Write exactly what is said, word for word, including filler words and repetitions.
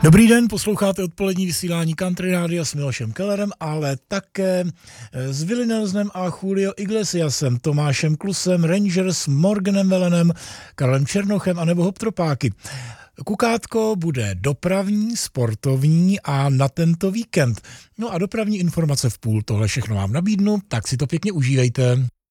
Dobrý den, posloucháte odpolední vysílání Country Rádia s Milošem Kellerem, ale také s Willie Nelsonem a Julio Iglesiasem, Tomášem Klusem, Rangers, Morganem Vellenem, Karlem Černochem a nebo Hoptropáky. Kukátko bude dopravní, sportovní a na tento víkend. No a dopravní informace v půl, tohle všechno vám nabídnu, tak si to pěkně užívejte.